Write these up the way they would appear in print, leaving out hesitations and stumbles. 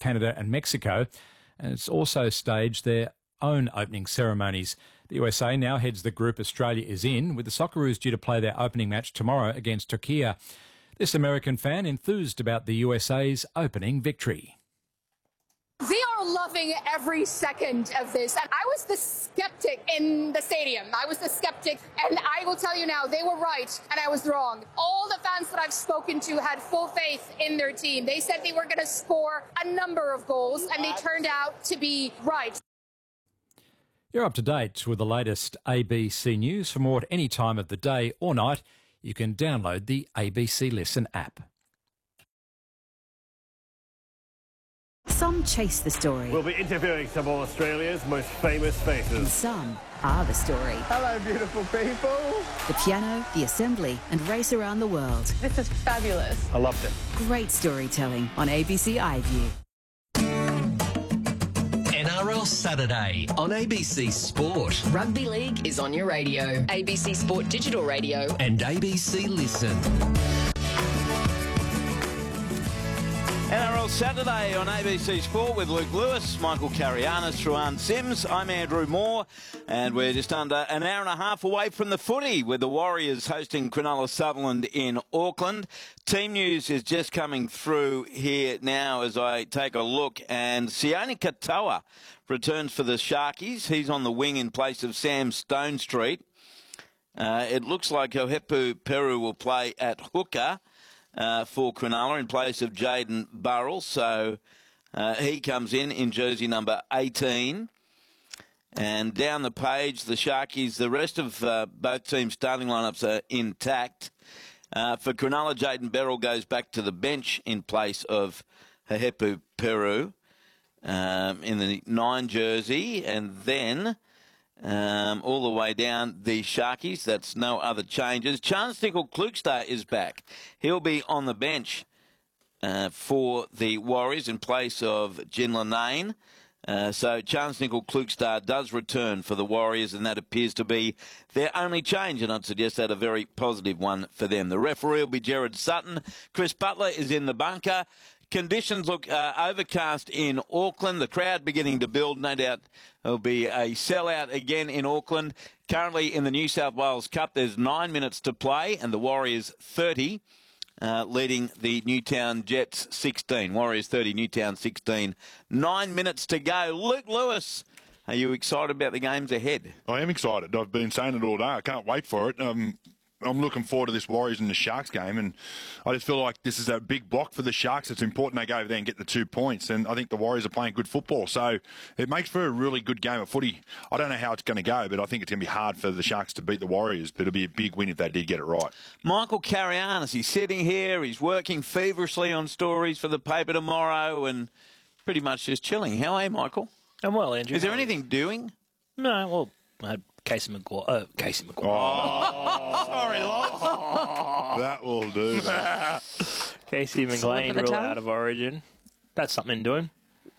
Canada and Mexico, and it's also staged their own opening ceremonies. The USA now heads the group Australia is in, with the Socceroos due to play their opening match tomorrow against Turkey. This American fan enthused about the USA's opening victory. We are loving every second of this. And I was the skeptic in the stadium. I was the skeptic. And I will tell you now, they were right and I was wrong. All the fans that I've spoken to had full faith in their team. They said they were going to score a number of goals and they turned out to be right. You're up to date with the latest ABC News. For more at any time of the day or night, you can download the ABC Listen app. Some chase the story. We'll be interviewing some of Australia's most famous And faces. some are the story. Hello, beautiful people. The piano, the assembly, and race around the world. This is fabulous. I loved it. Great storytelling on ABC iView. NRL Saturday on ABC Sport Rugby League is on your radio. ABC Sport Digital Radio. and ABC Listen. NRL Saturday on ABC Sport with Luke Lewis, Michael Carianis, Ruan Sims. I'm Andrew Moore, and we're just under an hour and a half away from the footy with the Warriors hosting Cronulla Sutherland in Auckland. Team news is just coming through here now as I take a look, and Sione Katoa returns for the Sharkies. He's on the wing in place of Sam Stonestreet. It looks like Ohepu Peru will play at hooker for Cronulla in place of Jaden Burrell. So he comes in jersey number 18. And down the page, the Sharkies, the rest of both teams' starting lineups are intact. For Cronulla, Jaden Burrell goes back to the bench in place of Ohepu Peru in the 9 jersey. And then all the way down the Sharkies, that's no other changes. Chance Nickel-Klugstad is back. He'll be on the bench for the Warriors in place of Jin Lanane. So Chance Nickel-Klugstad does return for the Warriors, and that appears to be their only change, and I'd suggest that a very positive one for them. The referee will be Gerard Sutton. Chris Butler is in the bunker. Conditions look overcast in Auckland. The crowd beginning to build. No doubt there'll be a sellout again in Auckland. Currently in the New South Wales Cup, there's 9 minutes to play, and the Warriors 30, leading the Newtown Jets 16. Warriors 30, Newtown 16. 9 minutes to go. Luke Lewis, are you excited about the games ahead? I am excited. I've been saying it all day. I can't wait for it. I'm looking forward to this Warriors and the Sharks game, and I just feel like this is a big block for the Sharks. It's important they go over there and get the 2 points, and I think the Warriors are playing good football, so it makes for a really good game of footy. I don't know how it's going to go, but I think it's going to be hard for the Sharks to beat the Warriors, but it'll be a big win if they did get it right. Michael Carianis, he's sitting here, he's working feverishly on stories for the paper tomorrow, and pretty much just chilling. How are you, Michael? I'm well, Andrew. Is there anything doing? No, well, I had Casey McGuire. Sorry, Lon. That will do that. Casey McLean ruled out of Origin. That's something doing.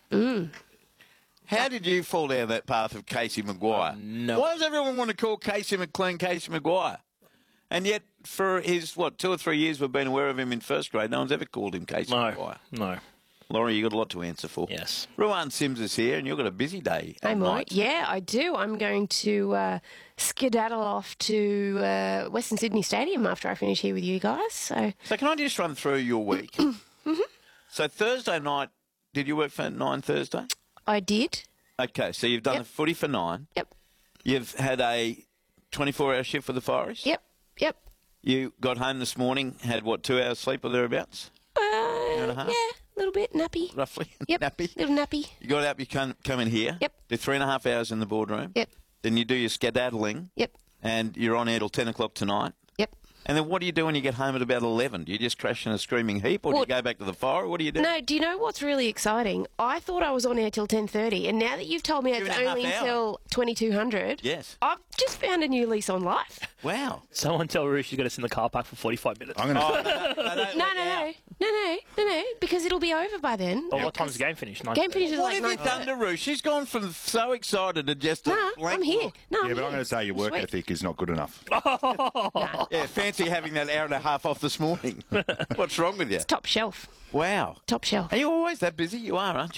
How did you fall down that path of Casey McGuire? No. Why does everyone want to call Casey McLean Casey McGuire? And yet, for his, 2 or 3 years we've been aware of him in first grade, no one's ever called him Casey McGuire. No. Laurie, you've got a lot to answer for. Yes. Ruan Sims is here, and you've got a busy day. I'm all right. Yeah, I do. I'm going to skedaddle off to Western Sydney Stadium after I finish here with you guys. So can I just run through your week? Mm-hmm. So Thursday night, did you work for 9 Thursday? I did. Okay, so you've done the footy for 9. Yep. You've had a 24-hour shift for the Forest? Yep. You got home this morning, had, 2 hours sleep or thereabouts? Hour and a half? Yeah, a little bit nappy. Roughly? Yep. Nappy? Little nappy. You got up, you come in here. Yep. Do 3.5 hours in the boardroom. Yep. Then you do your skedaddling. Yep. And you're on air till 10 o'clock tonight. Yep. And then what do you do when you get home at about 11? Do you just crash in a screaming heap, or do you go back to the fire, or what do you do? No, do you know what's really exciting? I thought I was on air till 10:30, and now that you've told me it's only until 2200, yes, I've just found a new lease on life. Wow. Someone tell Roosh she's got us in the car park for 45 minutes. I'm going to No, because it'll be over by then. Well, what time's the game finish? Game finishes What like have you done to Ruth? She's gone from so excited to just a blank I'm here. look. No, Yeah, but I'm going to say your work ethic is not good enough. Yeah, fancy having that hour and a half off this morning. What's wrong with you? It's top shelf. Wow. Top shelf. Are you always that busy? You are, aren't you?